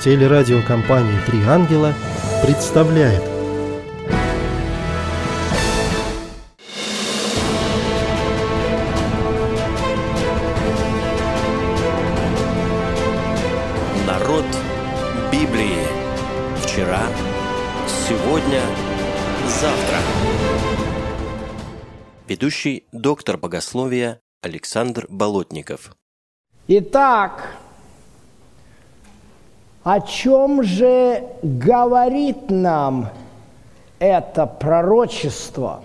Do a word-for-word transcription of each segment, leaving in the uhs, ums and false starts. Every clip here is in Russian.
Телерадиокомпания «Три ангела» представляет. Народ Библии. Вчера, сегодня, завтра. Ведущий доктор богословия Александр Болотников. Итак, о чем же говорит нам это пророчество?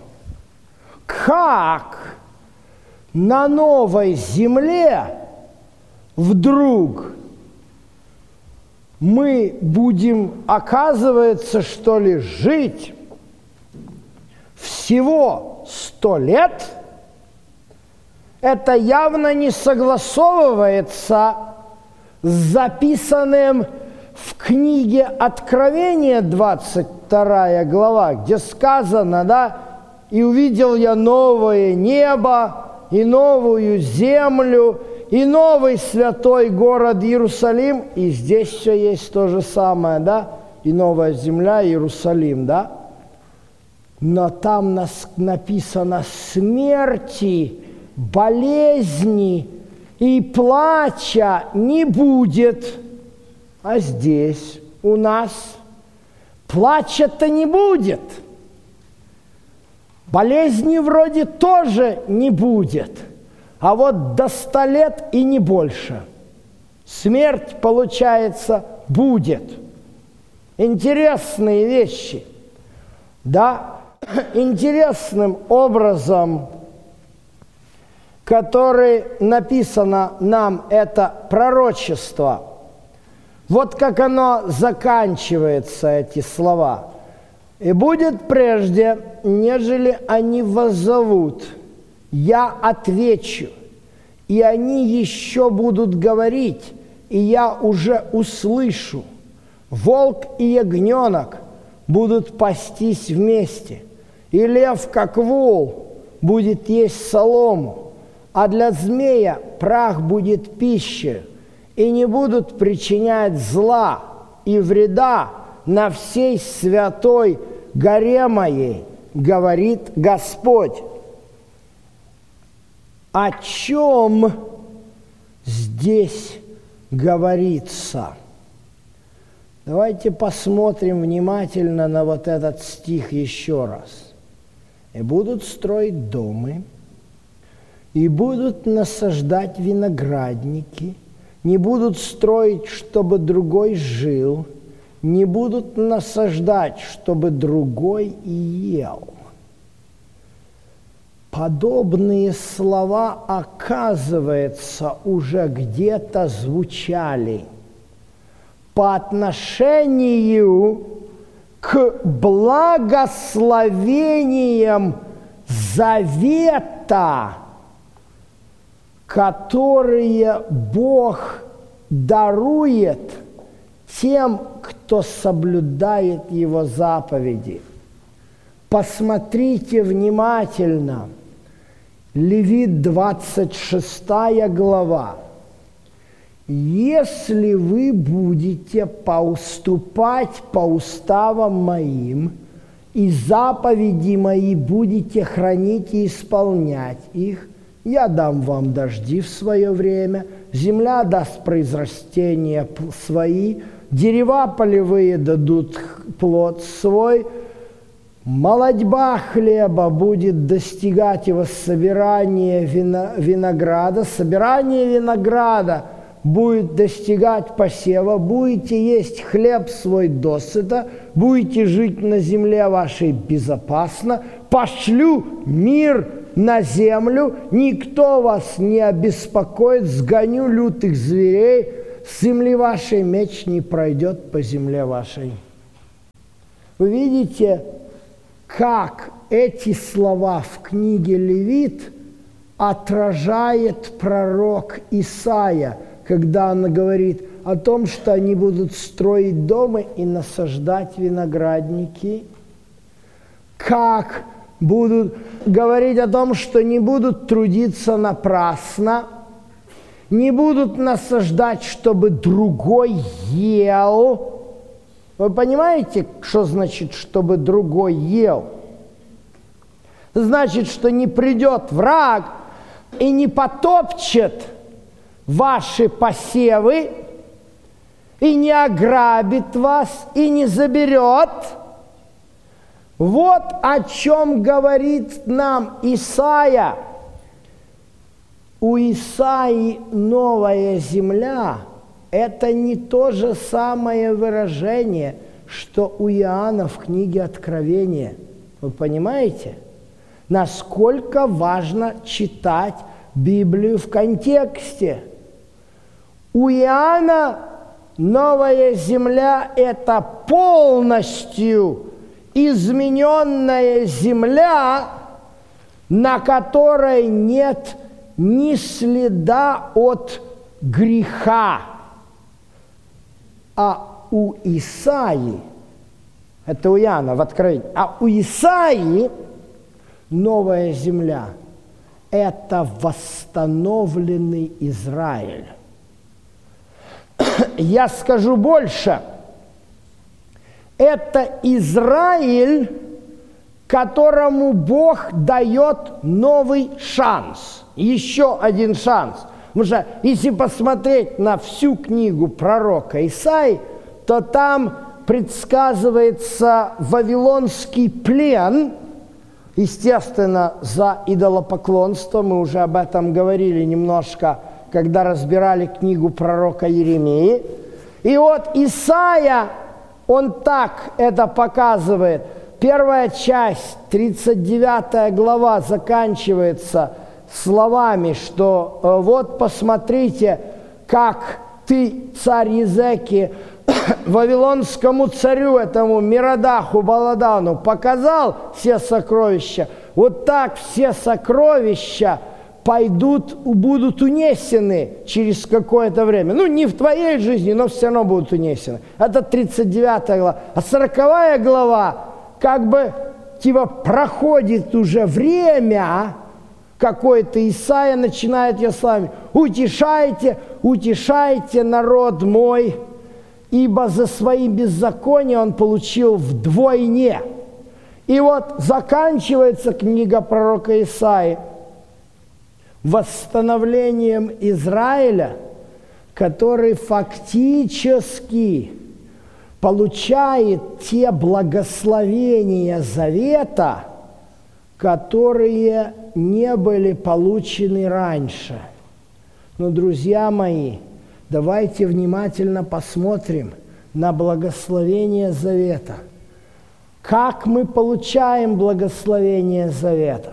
Как на новой земле вдруг мы будем, оказывается, что ли, жить всего сто лет? Это явно не согласовывается с записанным в книге Откровения, двадцать вторая глава, где сказано, да, «И увидел я новое небо, и новую землю, и новый святой город Иерусалим». И здесь все есть то же самое, да, и новая земля, Иерусалим, да. Но там нас написано смерти, болезни и плача не будет. А здесь у нас плача-то не будет. Болезни вроде тоже не будет. А вот до ста лет и не больше. Смерть, получается, будет. Интересные вещи. Да, интересным образом, который написано нам это пророчество. Вот как оно заканчивается, эти слова. «И будет прежде, нежели они воззовут, я отвечу, и они еще будут говорить, и я уже услышу. Волк и ягненок будут пастись вместе, и лев, как вол, будет есть солому, а для змея прах будет пищей, и не будут причинять зла и вреда на всей святой горе моей, говорит Господь». О чем здесь говорится? Давайте посмотрим внимательно на вот этот стих еще раз. «И будут строить дома, и будут насаждать виноградники, не будут строить, чтобы другой жил, не будут насаждать, чтобы другой ел». Подобные слова, оказывается, уже где-то звучали по отношению к благословениям завета, которые Бог дарует тем, кто соблюдает Его заповеди. Посмотрите внимательно. Левит, двадцать шестая глава. «Если вы будете поуступать по уставам моим, и заповеди мои будете хранить и исполнять их, я дам вам дожди в свое время, земля даст произрастения свои, дерева полевые дадут плод свой, молодьба хлеба будет достигать его собирания винограда, собирание винограда будет достигать посева, будете есть хлеб свой досыта, будете жить на земле вашей безопасно, пошлю мир на землю, никто вас не обеспокоит, сгоню лютых зверей, с земли вашей меч не пройдет по земле вашей». Вы видите, как эти слова в книге Левит отражает пророк Исаия, когда он говорит о том, что они будут строить дома и насаждать виноградники, как будут говорить о том, что не будут трудиться напрасно, Не будут насаждать, чтобы другой ел. Вы понимаете, что значит, чтобы другой ел? Значит, что не придет враг и не потопчет ваши посевы, и не ограбит вас, и не заберет. Вот о чем говорит нам Исаия. У Исаии новая земля – это не то же самое выражение, что у Иоанна в книге Откровения. Вы понимаете, насколько важно читать Библию в контексте? У Иоанна новая земля – это полностью измененная земля, на которой нет ни следа от греха. А у Исаии, это у Иоанна в Откровении, а у Исаии новая земля – это восстановленный Израиль. Я скажу больше. Это Израиль, которому Бог дает новый шанс. Еще один шанс. Потому что если посмотреть на всю книгу пророка Исаии, то там предсказывается вавилонский плен, естественно, за идолопоклонство. Мы уже об этом говорили немножко, когда разбирали книгу пророка Иеремии. И вот Исаия, он так это показывает. Первая часть, тридцать девятая глава, заканчивается словами, что вот посмотрите, как ты, царь Езеки, вавилонскому царю, этому Миродаху Баладану, показал все сокровища. Вот так все сокровища пойдут, будут унесены через какое-то время. Ну, не в твоей жизни, но все равно будут унесены. Это тридцать девятая глава. А сороковая глава, как бы, типа, проходит уже время какое-то, Исаия начинает я с вами: «Утешайте, утешайте, народ мой, ибо за свои беззакония он получил вдвойне». И вот заканчивается книга пророка Исаии восстановлением Израиля, который фактически получает те благословения завета, которые не были получены раньше. Но, друзья мои, давайте внимательно посмотрим на благословение завета. Как мы получаем благословение завета?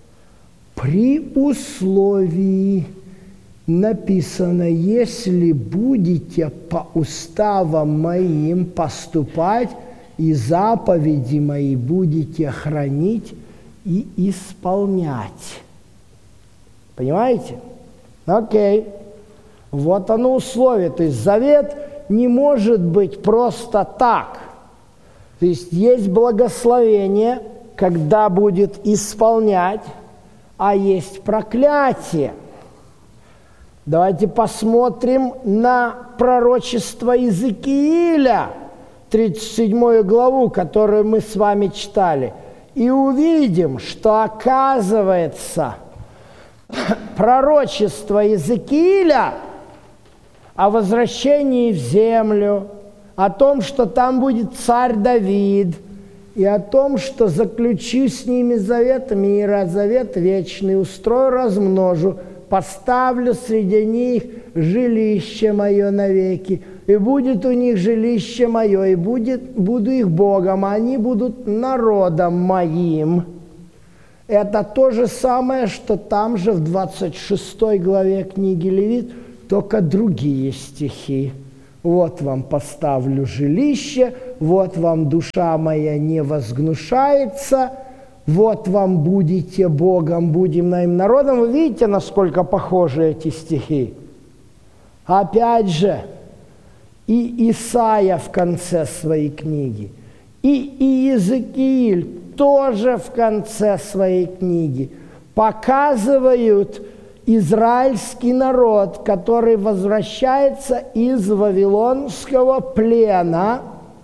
При условии, написано: если будете по уставам моим поступать и заповеди мои будете хранить и исполнять. Понимаете? Окей. Вот оно условие. То есть завет не может быть просто так. То есть есть благословение, когда будет исполнять, а есть проклятие. Давайте посмотрим на пророчество Иезекииля, тридцать седьмую главу, которую мы с вами читали, и увидим, что, оказывается, пророчество Иезекииля о возвращении в землю, о том, что там будет царь Давид, и о том, что заключу с ними завет мира, завет вечный, устрою, размножу, поставлю среди них жилище мое навеки, и будет у них жилище мое, и будет, буду их Богом, а они будут народом моим. Это то же самое, что там же в двадцать шестой главе книги Левит, только другие стихи. Вот вам поставлю жилище, вот вам душа моя не возгнушается, вот вам будете Богом, будем моим народом. Вы видите, насколько похожи эти стихи? Опять же, и Исаия в конце своей книги, и Иезекииль тоже в конце своей книги показывают израильский народ, который возвращается из вавилонского плена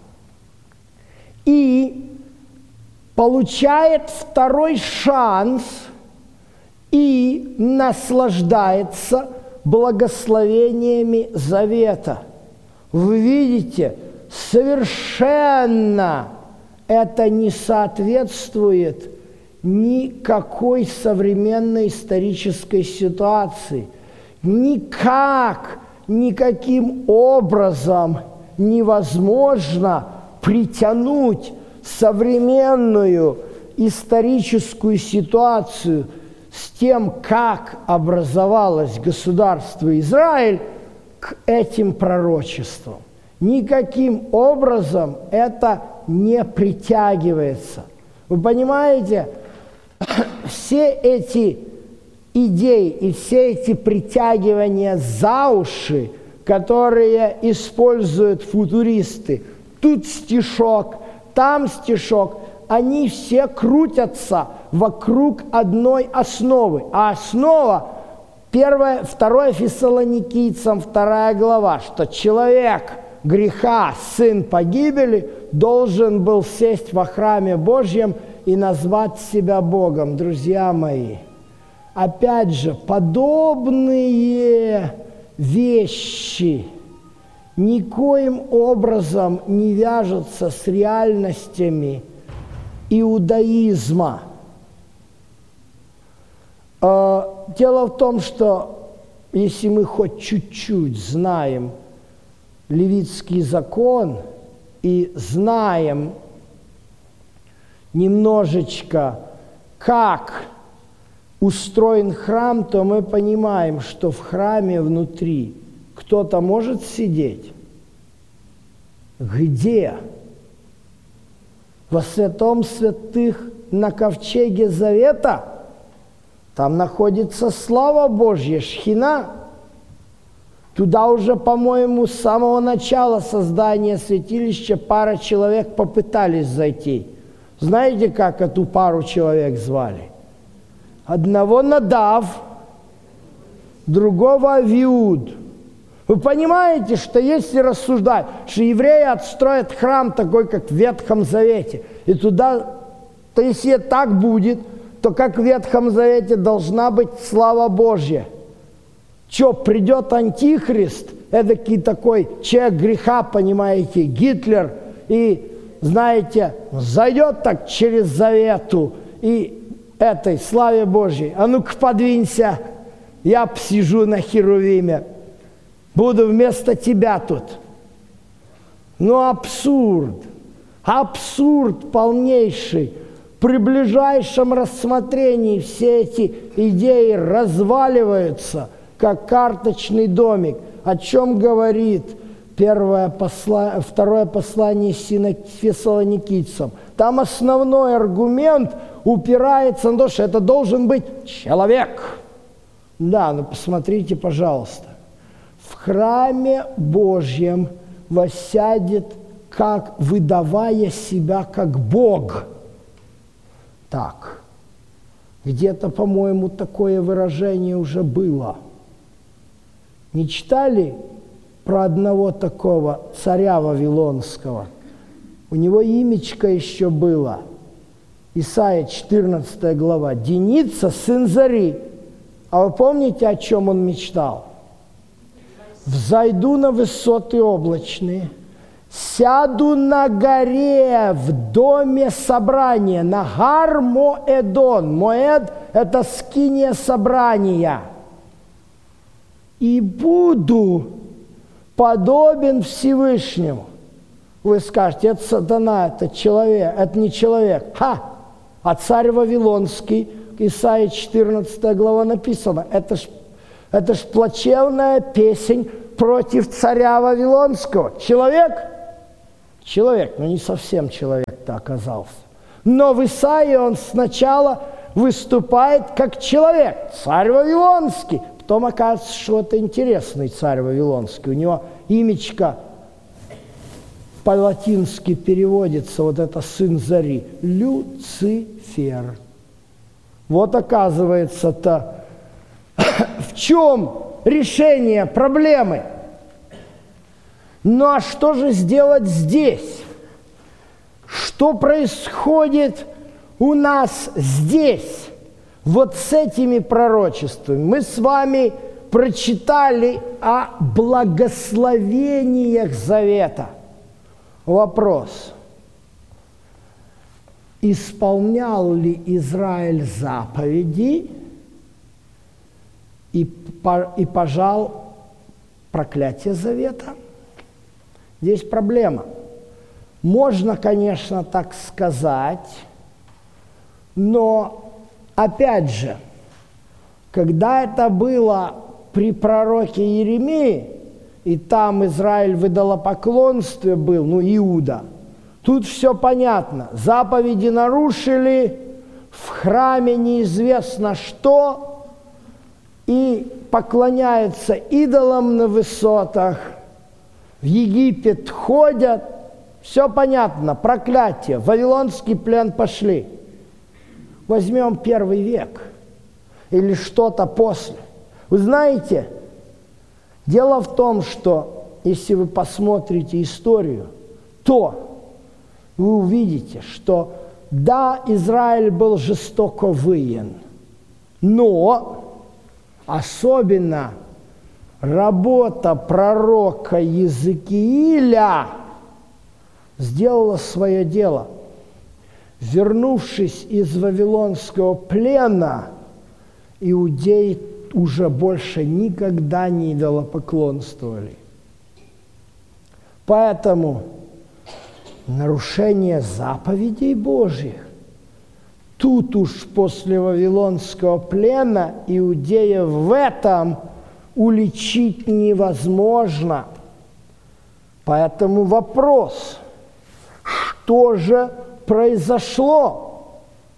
и получает второй шанс и наслаждается благословениями завета. Вы видите, совершенно это не соответствует никакой современной исторической ситуации. Никак, никаким образом невозможно притянуть современную историческую ситуацию с тем, как образовалось государство Израиль, к этим пророчествам. Никаким образом это не притягивается. Вы понимаете, все эти идеи и все эти притягивания за уши, которые используют футуристы, тут стишок, там стишок, они все крутятся вокруг одной основы. А основа, первое, второе Фессалоникийцам, вторая глава, что человек греха, сын погибели, должен был сесть во храме Божьем и назвать себя Богом. Друзья мои, опять же, подобные вещи никоим образом не вяжутся с реальностями иудаизма. Дело в том, что если мы хоть чуть-чуть знаем левитский закон и знаем немножечко, как устроен храм, то мы понимаем, что в храме внутри кто-то может сидеть. Где? Во святом святых на ковчеге завета там находится слава Божья, шхина. Туда уже, по-моему, с самого начала создания святилища пара человек попытались зайти. Знаете, как эту пару человек звали? Одного Надав, другого Авиуд. Вы понимаете, что если рассуждать, что евреи отстроят храм такой, как в Ветхом Завете, и туда, то если так будет, то как в Ветхом Завете должна быть слава Божья. Что, придет Антихрист, эдакий такой человек греха, понимаете, Гитлер, и, знаете, зайдет так через завету и этой славе Божьей. А ну-ка подвинься, я посижу на херувиме, буду вместо тебя тут. Ну, абсурд, абсурд полнейший. При ближайшем рассмотрении все эти идеи разваливаются, как карточный домик. О чем говорит первое посла... второе послание Фессалоникийцам? Там основной аргумент упирается на то, что это должен быть человек. Да, ну посмотрите, пожалуйста. В храме Божьем воссядет, как выдавая себя как Бог. Так, где-то, по-моему, такое выражение уже было. Не читали про одного такого царя вавилонского? У него имечко еще было. Исайя четырнадцатая глава. Деница, сын Зари. А вы помните, о чем он мечтал? «Взойду на высоты облачные, сяду на горе в доме собрания, на гар Моэдон». Моэд – это скиния собрания. «И буду подобен Всевышнему». Вы скажете, это сатана, это человек, это не человек. Ха! А царь Вавилонский, Исайя четырнадцатая глава написано, это ж, это ж плачевная песнь против царя Вавилонского. Человек? Человек, но не совсем человек-то оказался. Но в Исаии он сначала выступает как человек, царь Вавилонский. Потом оказывается, что это интересный царь Вавилонский. У него имечко по-латински переводится, вот это сын Зари, Люцифер. Вот оказывается-то в чем решение проблемы. Ну а что же сделать здесь? Что происходит у нас здесь, вот с этими пророчествами? Мы с вами прочитали о благословениях завета. Вопрос. Исполнял ли Израиль заповеди и, и пожал проклятие завета? Здесь проблема. Можно, конечно, так сказать, но, опять же, когда это было при пророке Иеремии, и там Израиль в идолопоклонстве был, ну, Иуда, тут все понятно. Заповеди нарушили, в храме неизвестно что, и поклоняются идолам на высотах, в Египет ходят, все понятно, проклятие, в вавилонский плен пошли. Возьмем первый век или что-то после. Вы знаете, дело в том, что если вы посмотрите историю, то вы увидите, что да, Израиль был жестоко воен, но особенно работа пророка Иезекииля сделала свое дело. Вернувшись из вавилонского плена, иудеи уже больше никогда не идолопоклонствовали. Поэтому нарушение заповедей Божьих тут уж после вавилонского плена иудеев в этом уличить невозможно. Поэтому вопрос, что же произошло?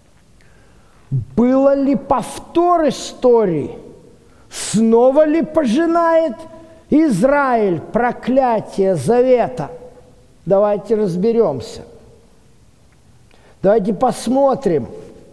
Было ли повтор истории? Снова ли пожинает Израиль проклятие завета? Давайте разберемся. Давайте посмотрим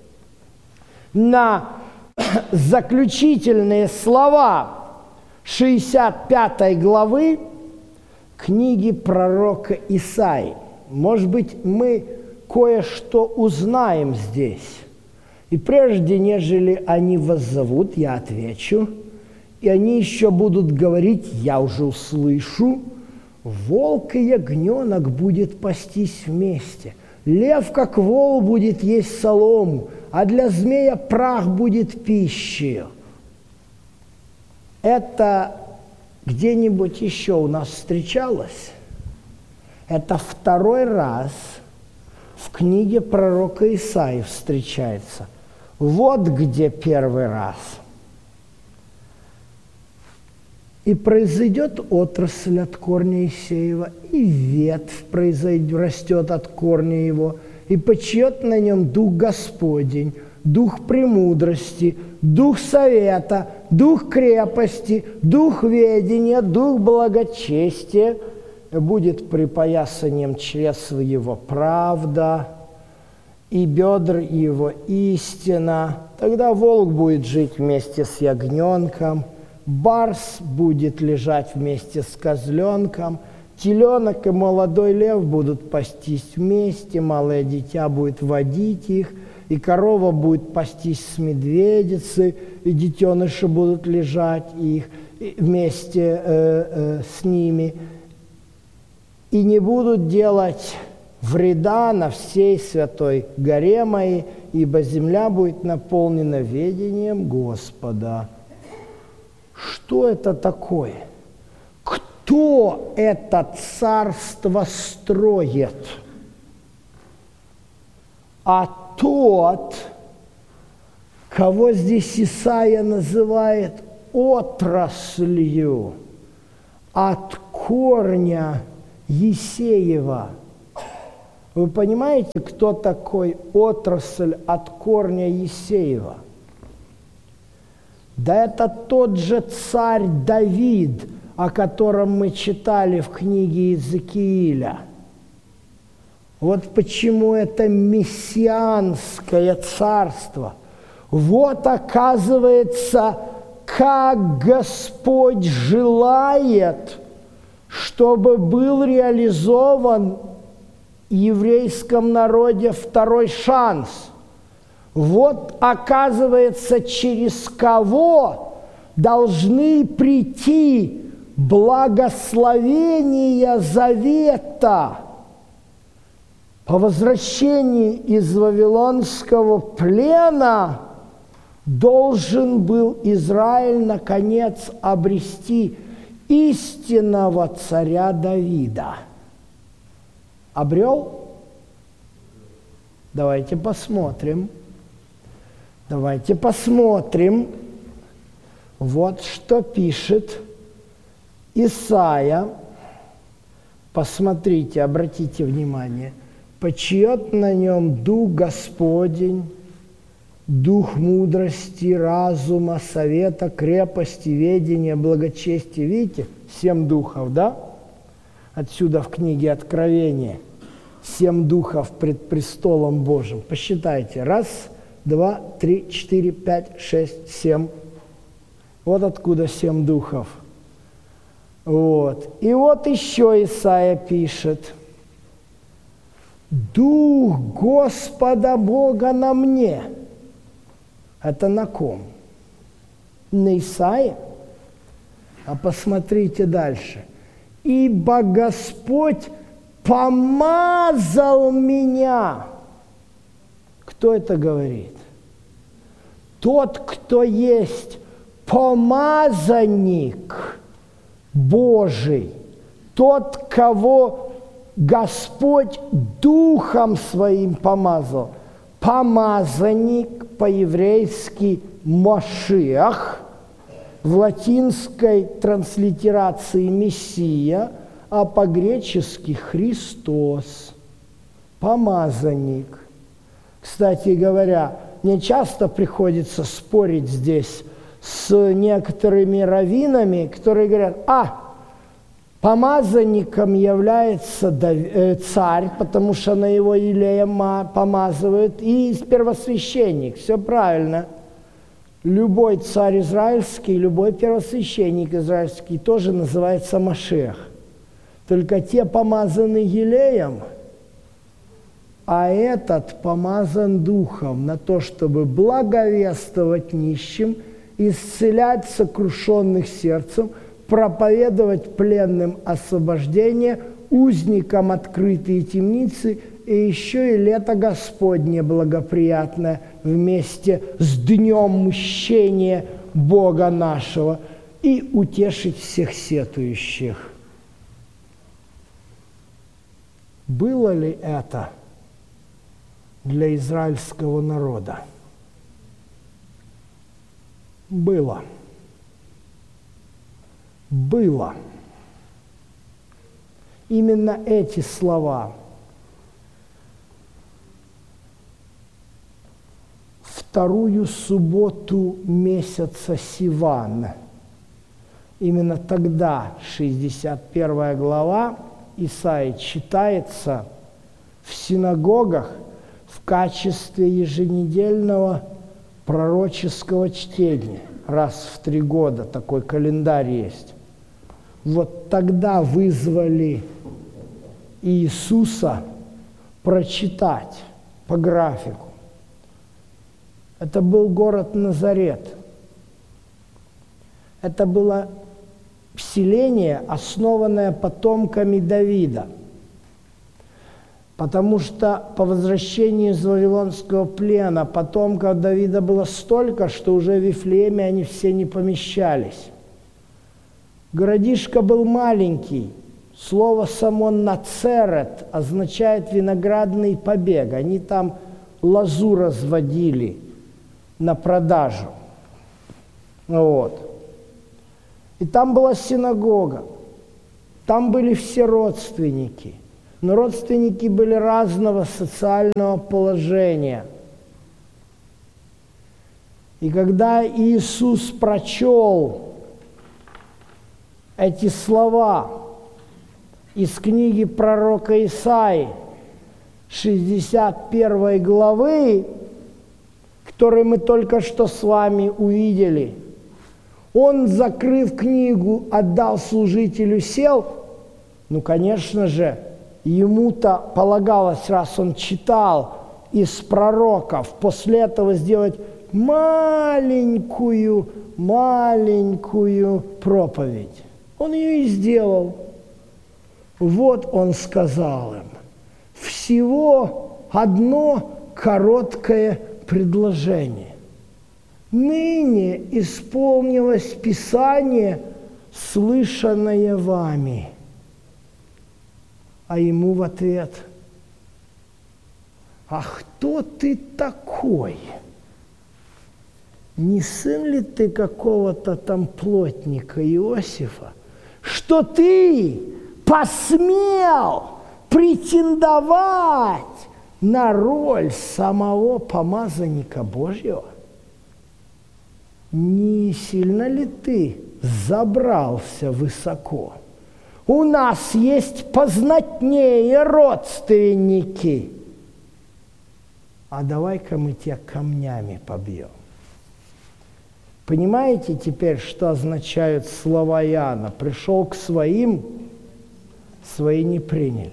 на заключительные слова шестьдесят пятой главы книги пророка Исаии. Может быть, мы кое-что узнаем здесь. И прежде, нежели они вас зовут, я отвечу, и они еще будут говорить, я уже услышу, волк и ягненок будет пастись вместе, лев, как вол, будет есть солому, а для змея прах будет пищей. Это где-нибудь еще у нас встречалось? Это второй раз в книге пророка Исаии встречается. Вот где первый раз. «И произойдет отрасль от корня Иисеева, и ветвь произойдет, растет от корня его, и почиет на нем Дух Господень, Дух премудрости, Дух совета, Дух крепости, Дух ведения, Дух благочестия, будет припоясанием чресл его правда, и бедр его истина. Тогда волк будет жить вместе с ягненком, барс будет лежать вместе с козленком, теленок и молодой лев будут пастись вместе, малое дитя будет водить их, и корова будет пастись с медведицей, и детеныши будут лежать их вместе э, э, с ними, и не будут делать вреда на всей святой горе моей, ибо земля будет наполнена ведением Господа». Что это такое? Кто это царство строит? А тот, кого здесь Исаия называет отраслью от корня Иисеева. Вы понимаете, кто такой отрасль от корня Иисеева? Да это тот же царь Давид, о котором мы читали в книге Иезекииля. Вот почему это мессианское царство. Вот, оказывается, как Господь желает, чтобы был реализован в еврейском народе второй шанс. Вот, оказывается, через кого должны прийти благословения завета. По возвращении из Вавилонского плена должен был Израиль, наконец, обрести истинного царя Давида. Обрел? Давайте посмотрим. Давайте посмотрим. Вот что пишет Исайя. Посмотрите, обратите внимание. «Почиет на нем Дух Господень, Дух мудрости, разума, совета, крепости, ведения, благочестия». Видите? Семь духов, да? Отсюда в книге Откровения. Семь духов пред престолом Божьим. Посчитайте. Раз, два, три, четыре, пять, шесть, семь. Вот откуда семь духов. Вот. И вот еще Исайя пишет. «Дух Господа Бога на мне». Это на ком? На Исаии? А посмотрите дальше. «Ибо Господь помазал меня». Кто это говорит? Тот, кто есть помазанник Божий, тот, кого Господь Духом Своим помазал. Помазанник по-еврейски Машиах, в латинской транслитерации Мессия, а по-гречески Христос. Помазанник. Кстати говоря, мне часто приходится спорить здесь с некоторыми раввинами, которые говорят: а, помазанником является царь, потому что на его елеем помазывают, и первосвященник. Все правильно. Любой царь израильский, любой первосвященник израильский тоже называется Машиах. Только те помазаны елеем, а этот помазан духом на то, чтобы благовествовать нищим, исцелять сокрушенных сердцем, проповедовать пленным освобождение, узникам открытые темницы, и еще и лето Господне благоприятное вместе с днем мщения Бога нашего, и утешить всех сетующих. Было ли это для израильского народа? Было. Было. Именно эти слова вторую субботу месяца Сиван. Именно тогда, шестьдесят первая глава Исаии читается в синагогах в качестве еженедельного пророческого чтения. Раз в три года такой календарь есть. Вот тогда вызвали Иисуса прочитать по графику. Это был город Назарет. Это было селение, основанное потомками Давида. Потому что по возвращении из Вавилонского плена потомков Давида было столько, что уже в Вифлееме они все не помещались. Городишко был маленький. Слово само «нацерет» означает «виноградный побег». Они там лозу разводили на продажу. Вот. И там была синагога. Там были все родственники. Но родственники были разного социального положения. И когда Иисус прочел эти слова из книги пророка Исаии, шестьдесят первой главы, которые мы только что с вами увидели, Он, закрыв книгу, отдал служителю, сел. Ну, конечно же, ему-то полагалось, раз он читал из пророков, после этого сделать маленькую, маленькую проповедь. Он ее и сделал. Вот он сказал им. Всего одно короткое предложение. Ныне исполнилось Писание, слышанное вами. А ему в ответ: а кто ты такой? Не сын ли ты какого-то там плотника Иосифа, что ты посмел претендовать на роль самого помазанника Божьего? Не сильно ли ты забрался высоко? У нас есть познатнее родственники. А давай-ка мы тебя камнями побьем. Понимаете теперь, что означают слова Иоанна? Пришел к своим, свои не приняли.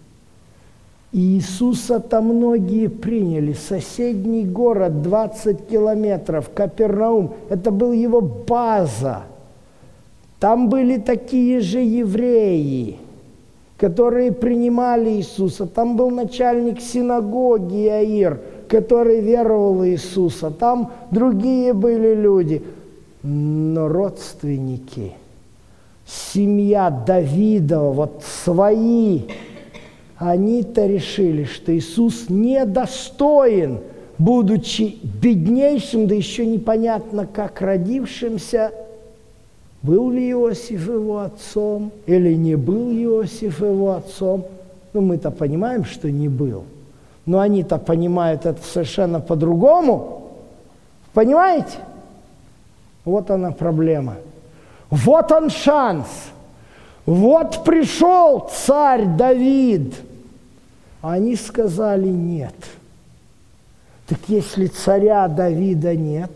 Иисуса-то многие приняли. Соседний город, двадцать километров, Капернаум, это был его база. Там были такие же евреи, которые принимали Иисуса. Там был начальник синагоги Иаир, который веровал в Иисуса. Там другие были люди. Но родственники, семья Давидова, вот свои, они-то решили, что Иисус недостоин, будучи беднейшим, да еще непонятно как родившимся. Был ли Иосиф его отцом или не был Иосиф его отцом? Ну, мы-то понимаем, что не был. Но они-то понимают это совершенно по-другому. Понимаете? Вот она проблема. Вот он шанс. Вот пришел царь Давид. А они сказали нет. Так если царя Давида нет,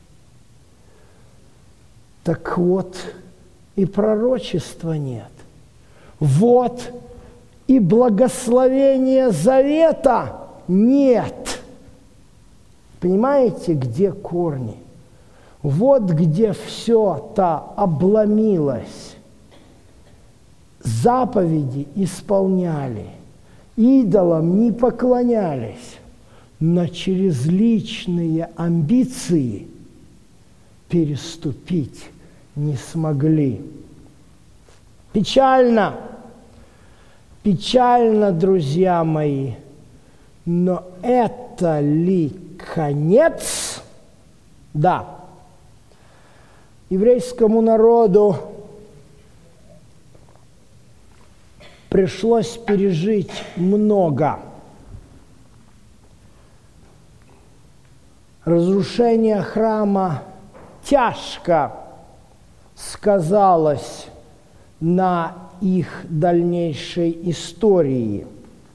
так вот и пророчества нет. Вот и благословения завета нет. Понимаете, где корни? Вот где все-то обломилось. Заповеди исполняли, идолам не поклонялись, но через личные амбиции переступить не смогли. Печально, печально, друзья мои, но это ли конец? Да. Еврейскому народу пришлось пережить много. Разрушение храма тяжко сказалось на их дальнейшей истории.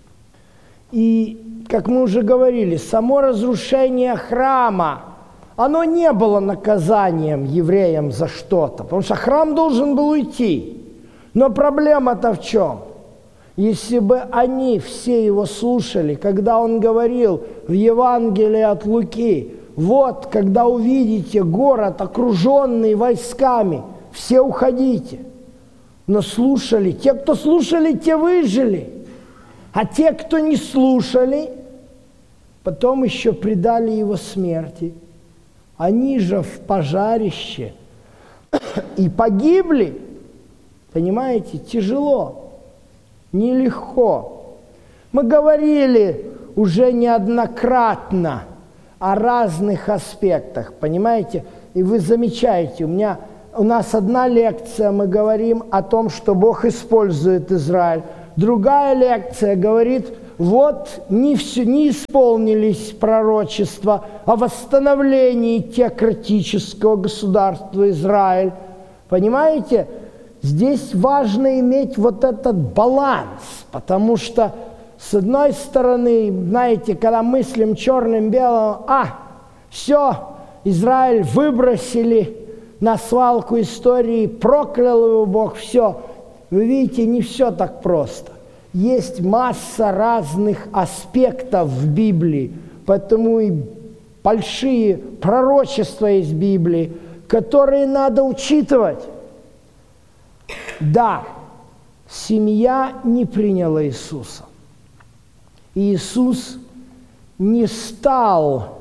И, как мы уже говорили, само разрушение храма, оно не было наказанием евреям за что-то, потому что храм должен был уйти. Но проблема-то в чем? Если бы они все его слушали, когда он говорил в Евангелии от Луки: вот, когда увидите город, окруженный войсками, все уходите. Но слушали. Те, кто слушали, те выжили. А те, кто не слушали, потом еще предали его смерти. Они же в пожарище и погибли. Понимаете, тяжело, нелегко. Мы говорили уже неоднократно о разных аспектах, понимаете? И вы замечаете, у меня, у нас одна лекция, мы говорим о том, что Бог использует Израиль. Другая лекция говорит, вот не, все, не исполнились пророчества о восстановлении теократического государства Израиль. Понимаете? Здесь важно иметь вот этот баланс, потому что с одной стороны, знаете, когда мыслим черным-белым, а, все, Израиль выбросили, на свалку истории, проклял его Бог, все. Вы видите, не все так просто. Есть масса разных аспектов в Библии, поэтому и большие пророчества из Библии, которые надо учитывать. Да, семья не приняла Иисуса. Иисус не стал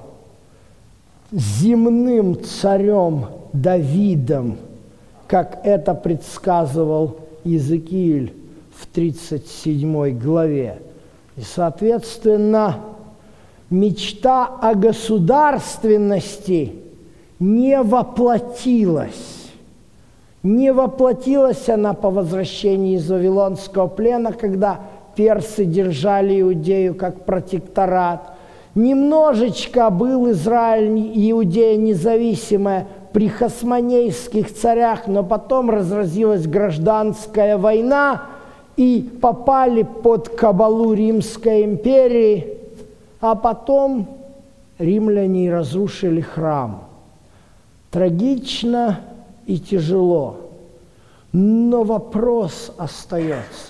земным царем Давидом, как это предсказывал Иезекииль в тридцать седьмой главе. И, соответственно, мечта о государственности не воплотилась. Не воплотилась она по возвращении из Вавилонского плена, когда персы держали Иудею как протекторат. Немножечко был Израиль, Иудея независимая при хасмонейских царях, но потом разразилась гражданская война, и попали под кабалу Римской империи, а потом римляне разрушили храм. Трагично и тяжело, но вопрос остается.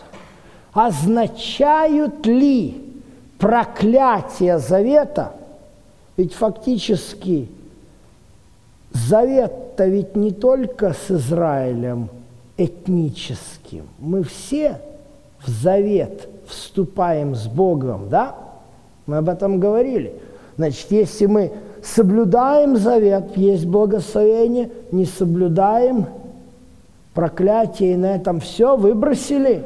Означают ли проклятие завета, ведь фактически завет-то ведь не только с Израилем этническим, мы все в завет вступаем с Богом, да? Мы об этом говорили. Значит, если мы соблюдаем завет, есть благословение, не соблюдаем проклятие, и на этом все, выбросили.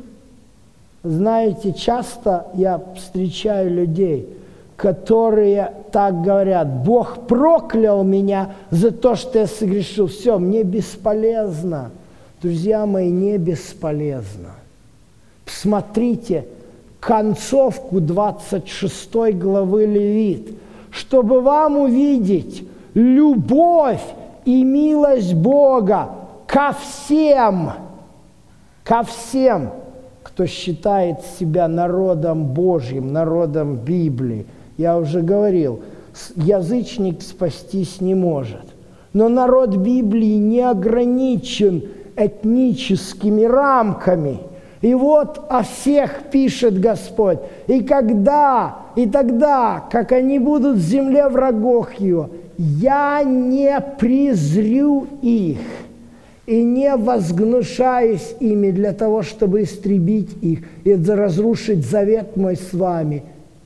Знаете, часто я встречаю людей, которые так говорят: Бог проклял меня за то, что я согрешил. Все, мне бесполезно. Друзья мои, не бесполезно. Посмотрите концовку двадцать шестой главы Левит, чтобы вам увидеть любовь и милость Бога ко всем, ко всем, кто считает себя народом Божьим, народом Библии. Я уже говорил, язычник спастись не может. Но народ Библии не ограничен этническими рамками. И вот о всех пишет Господь. И когда, и тогда, как они будут в земле врагов его, я не презрю их и не возгнушаюсь ими для того, чтобы истребить их и разрушить завет мой с вами.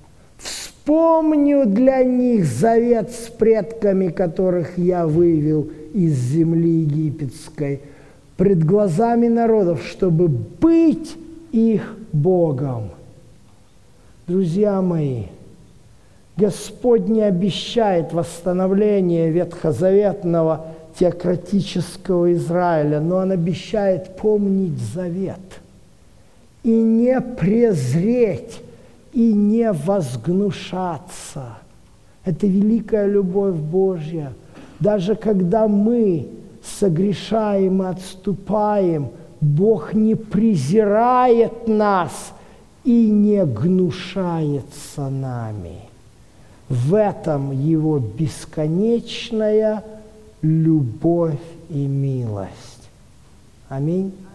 Вспомню для них завет с предками, которых я вывел из земли египетской, пред глазами народов, чтобы быть их Богом. Друзья мои, Господь не обещает восстановление ветхозаветного теократического Израиля, но Он обещает помнить завет и не презреть, и не возгнушаться. Это великая любовь Божья. Даже когда мы согрешаем и отступаем, Бог не презирает нас и не гнушается нами. В этом Его бесконечная любовь и милость. Аминь.